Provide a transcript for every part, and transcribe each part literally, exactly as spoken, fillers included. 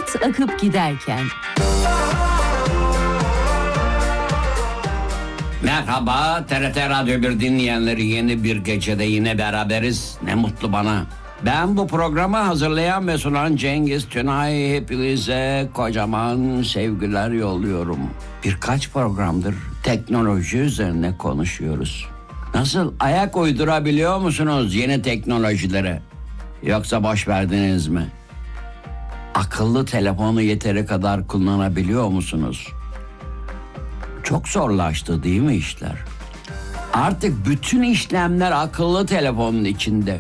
Hayat akıp giderken. Merhaba T R T Radyo bir dinleyenleri, yeni bir gecede yine beraberiz. Ne mutlu bana. Ben bu programı hazırlayan ve sunan Cengiz Tünay. Hepinize kocaman sevgiler yolluyorum. Birkaç programdır teknoloji üzerine konuşuyoruz. Nasıl, ayak uydurabiliyor musunuz yeni teknolojilere? Yoksa boş verdiniz mi? Akıllı telefonu yeteri kadar kullanabiliyor musunuz? Çok zorlaştı değil mi işler? Artık bütün işlemler akıllı telefonun içinde.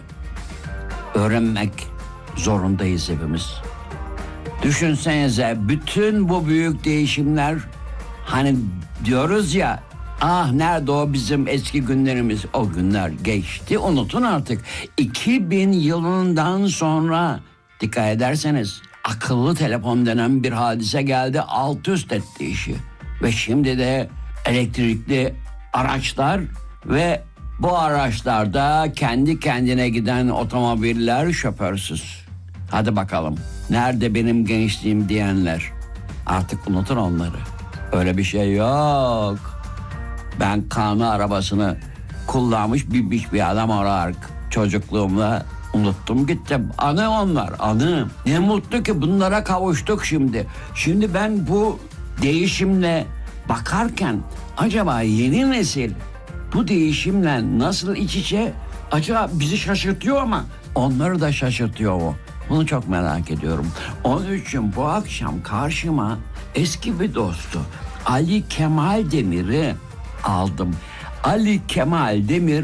Öğrenmek zorundayız hepimiz. Düşünsenize, bütün bu büyük değişimler, hani diyoruz ya, ah nerede o bizim eski günlerimiz? O günler geçti, unutun artık. iki bin yılından sonra dikkat ederseniz akıllı telefon denen bir hadise geldi, alt üst etti işi. Ve şimdi de elektrikli araçlar ve bu araçlarda kendi kendine giden otomobiller şoförsüz. Hadi bakalım, nerede benim gençliğim diyenler, artık unutun onları. Öyle bir şey yok. Ben kanı arabasını kullanmış binmiş bir adam olarak çocukluğumda unuttum gittim. Anı onlar, anı. Ne mutlu ki bunlara kavuştuk şimdi. Şimdi ben bu değişimle bakarken acaba yeni nesil bu değişimle nasıl iç içe, acaba bizi şaşırtıyor ama onları da şaşırtıyor mu? Bunu çok merak ediyorum. Onun için bu akşam karşıma eski bir dostu Ali Kemal Demir'i aldım. Ali Kemal Demir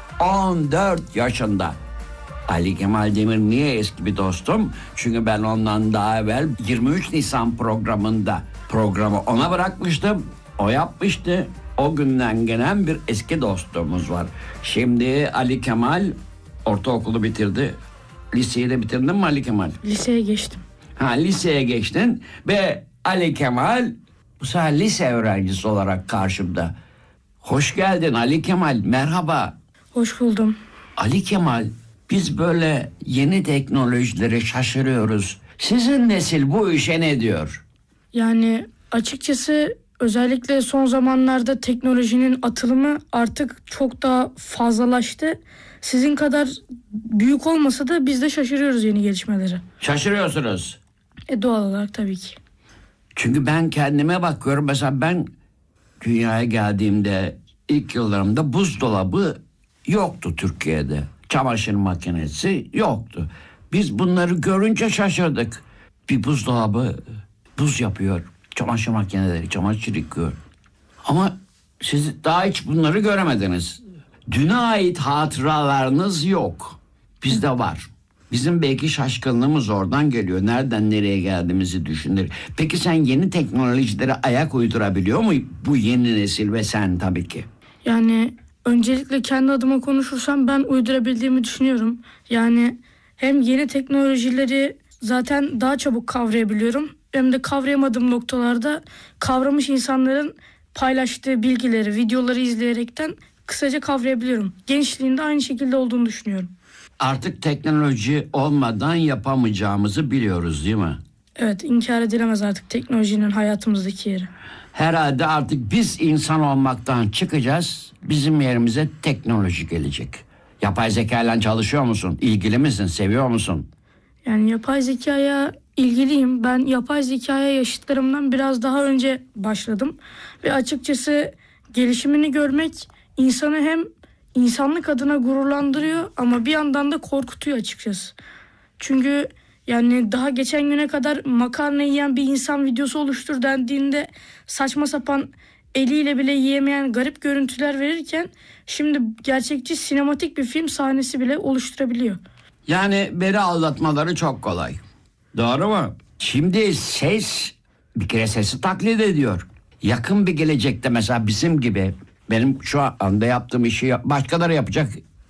on dört yaşında. Ali Kemal Demir niye eski bir dostum? Çünkü ben ondan daha evvel yirmi üç Nisan programında programı ona bırakmıştım. O yapmıştı. O günden gelen bir eski dostluğumuz var. Şimdi Ali Kemal ortaokulu bitirdi. Liseyi de bitirdin mi Ali Kemal? Liseye geçtim. Ha, liseye geçtin ve Ali Kemal bu sefer lise öğrencisi olarak karşımda. Hoş geldin Ali Kemal, merhaba. Hoş buldum. Ali Kemal, biz böyle yeni teknolojilere şaşırıyoruz. Sizin nesil bu işe ne diyor? Yani açıkçası özellikle son zamanlarda teknolojinin atılımı artık çok daha fazlalaştı. Sizin kadar büyük olmasa da biz de şaşırıyoruz yeni gelişmelere. Şaşırıyorsunuz. E doğal olarak tabii ki. Çünkü ben kendime bakıyorum. Mesela ben dünyaya geldiğimde ilk yıllarımda buzdolabı yoktu Türkiye'de. Çamaşır makinesi yoktu. Biz bunları görünce şaşırdık. Bir buzdolabı buz yapıyor. Çamaşır makineleri çamaşır yıkıyor. Ama siz daha hiç bunları göremediniz. Düne ait hatıralarınız yok. Bizde var. Bizim belki şaşkınlığımız oradan geliyor. Nereden nereye geldiğimizi düşünür. Peki sen yeni teknolojilere ayak uydurabiliyor mu bu yeni nesil ve sen tabii ki? Yani öncelikle kendi adıma konuşursam ben uydurabildiğimi düşünüyorum. Yani hem yeni teknolojileri zaten daha çabuk kavrayabiliyorum. Hem de kavrayamadığım noktalarda kavramış insanların paylaştığı bilgileri, videoları izleyerekten kısaca kavrayabiliyorum. Gençliğinde aynı şekilde olduğunu düşünüyorum. Artık teknoloji olmadan yapamayacağımızı biliyoruz değil mi? Evet, inkar edilemez artık teknolojinin hayatımızdaki yeri. Herhalde artık biz insan olmaktan çıkacağız. Bizim yerimize teknoloji gelecek. Yapay zeka ile çalışıyor musun? İlgili misin? Seviyor musun? Yani yapay zekaya ilgiliyim. Ben yapay zekaya yaşıtlarımdan biraz daha önce başladım. Ve açıkçası gelişimini görmek insanı hem insanlık adına gururlandırıyor ama bir yandan da korkutuyor açıkçası. Çünkü yani daha geçen güne kadar makarna yiyen bir insan videosu oluştur dendiğinde saçma sapan eliyle bile yiyemeyen garip görüntüler verirken şimdi gerçekçi sinematik bir film sahnesi bile oluşturabiliyor. Yani beni aldatmaları çok kolay. Doğru mu? Şimdi ses, bir kere sesi taklit ediyor. Yakın bir gelecekte mesela bizim gibi, benim şu anda yaptığım işi başkaları yapacak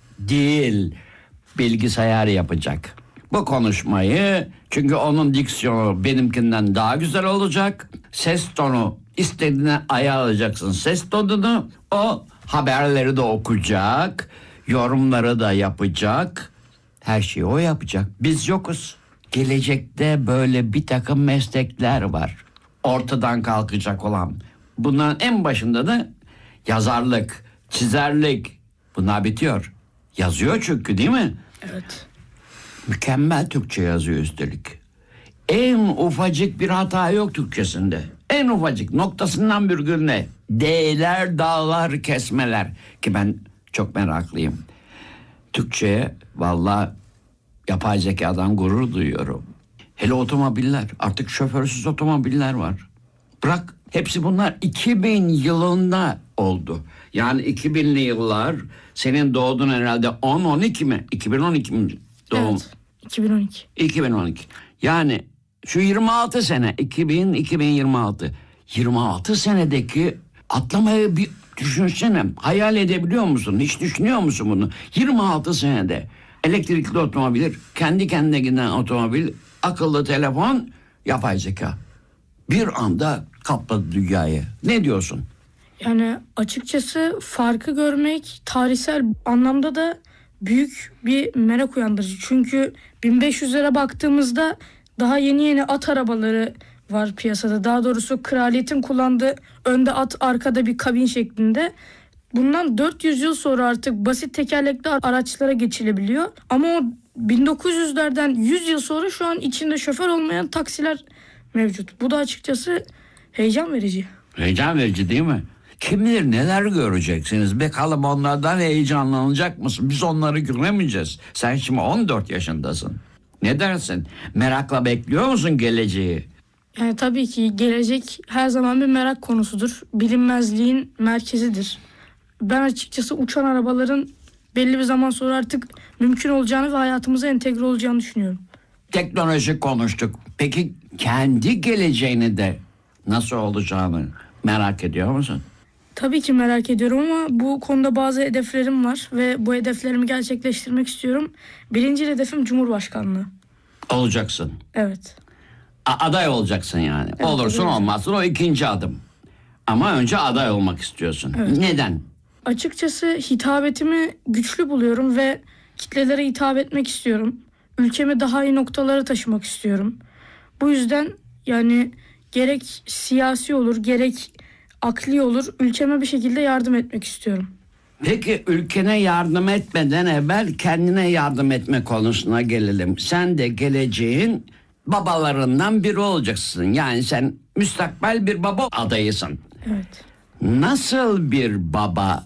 değil. Bilgisayar yapacak. Bu konuşmayı, çünkü onun diksiyonu benimkinden daha güzel olacak. Ses tonu istediğine ayarlayacaksın ses tonunu. O haberleri de okuyacak, yorumları da yapacak. Her şeyi o yapacak. Biz yokuz. gelecekte böyle bir takım meslekler var. Ortadan kalkacak olan. Bunların en başında da yazarlık, çizerlik. Bunlar bitiyor. Yazıyor çünkü, değil mi? Evet. Mükemmel Türkçe yazıyor üstelik. En ufacık bir hata yok Türkçesinde. En ufacık noktasından virgülüne. D'ler, dağlar, kesmeler. Ki ben çok meraklıyım. Türkçe'ye vallahi yapay zekadan gurur duyuyorum. Hele otomobiller. Artık şoförsüz otomobiller var. Bırak, hepsi bunlar iki bin yılında oldu. Yani iki binli yıllar, senin doğdun herhalde on on iki mi? iki bin on iki mi doğum? Evet. iki bin on iki. iki bin on iki. Yani şu yirmi altı sene, iki bin iki bin yirmi altı. yirmi altı senedeki atlamayı bir düşünsene. Hayal edebiliyor musun? Hiç düşünüyor musun bunu? yirmi altı senede elektrikli otomobil, kendi kendine giden otomobil, akıllı telefon, yapay zeka. Bir anda kapladı dünyayı. Ne diyorsun? Yani açıkçası farkı görmek tarihsel anlamda da büyük bir merak uyandırıcı. Çünkü bin beş yüzlere baktığımızda daha yeni yeni at arabaları var piyasada. Daha doğrusu kraliyetin kullandığı önde at, arkada bir kabin şeklinde. Bundan dört yüz yıl sonra artık basit tekerlekli araçlara geçilebiliyor. Ama o bin dokuz yüzlerden yüz yıl sonra şu an içinde şoför olmayan taksiler mevcut. Bu da açıkçası heyecan verici. Heyecan verici değil mi? Kim bilir neler göreceksiniz. Bakalım onlardan heyecanlanacak mısın? Biz onları göremeyeceğiz. Sen şimdi on dört yaşındasın. Ne dersin? Merakla bekliyor musun geleceği? Yani tabii ki gelecek her zaman bir merak konusudur. Bilinmezliğin merkezidir. Ben açıkçası uçan arabaların belli bir zaman sonra artık mümkün olacağını ve hayatımıza entegre olacağını düşünüyorum. Teknoloji konuştuk. Peki kendi geleceğini de nasıl olacağını merak ediyor musun? Tabii ki merak ediyorum ama bu konuda bazı hedeflerim var ve bu hedeflerimi gerçekleştirmek istiyorum. Birinci hedefim Cumhurbaşkanlığı. Olacaksın. Evet. A- aday olacaksın yani. Evet, Olursun evet. olmazsın o ikinci adım. Ama önce aday olmak istiyorsun. Evet. Neden? Açıkçası hitabetimi güçlü buluyorum ve kitlelere hitap etmek istiyorum. Ülkemi daha iyi noktalara taşımak istiyorum. Bu yüzden yani gerek siyasi olur, gerek akli olur, ülkeme bir şekilde yardım etmek istiyorum. Peki ülkene yardım etmeden evvel kendine yardım etme konusuna gelelim. Sen de geleceğin babalarından biri olacaksın. Yani sen müstakbel bir baba adayısın. Evet. Nasıl bir baba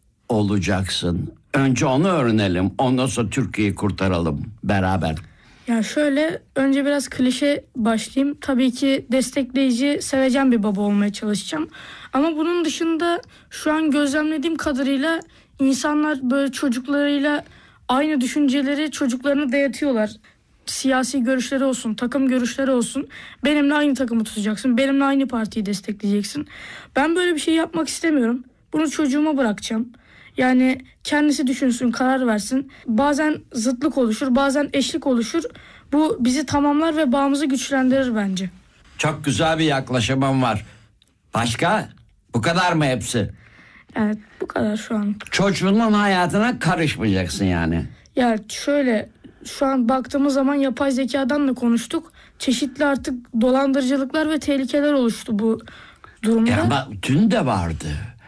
olacaksın? Önce onu öğrenelim. Ondan sonra Türkiye'yi kurtaralım beraber. Ya şöyle, önce biraz klişe başlayayım. Tabii ki destekleyici, sevecen bir baba olmaya çalışacağım. Ama bunun dışında şu an gözlemlediğim kadarıyla insanlar böyle çocuklarıyla aynı düşünceleri çocuklarına dayatıyorlar. Siyasi görüşleri olsun, takım görüşleri olsun. Benimle aynı takımı tutacaksın, benimle aynı partiyi destekleyeceksin. Ben böyle bir şey yapmak istemiyorum. Bunu çocuğuma bırakacağım. Yani kendisi düşünsün, karar versin. Bazen zıtlık oluşur, bazen eşlik oluşur. Bu bizi tamamlar ve bağımızı güçlendirir bence. Çok güzel bir yaklaşımım var. Başka? Bu kadar mı hepsi? Evet, bu kadar şu an. Çocuğunun hayatına karışmayacaksın yani. Ya şöyle, şu an baktığımız zaman yapay zekadan da konuştuk. Çeşitli artık dolandırıcılıklar ve tehlikeler oluştu bu durumda. Ya ama dün de vardı.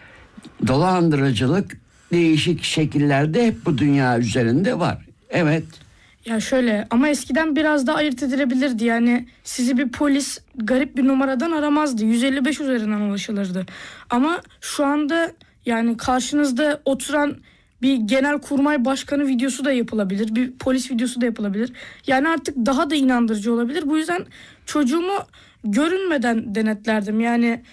Dolandırıcılık değişik şekillerde hep bu dünya üzerinde var. Evet. Ya şöyle, ama eskiden biraz daha ayırt edilebilirdi. Yani sizi bir polis garip bir numaradan aramazdı. yüz elli beş üzerinden ulaşılırdı. Ama şu anda yani karşınızda oturan bir genelkurmay başkanı videosu da yapılabilir. Bir polis videosu da yapılabilir. Yani artık daha da inandırıcı olabilir. Bu yüzden çocuğumu görünmeden denetlerdim. Yani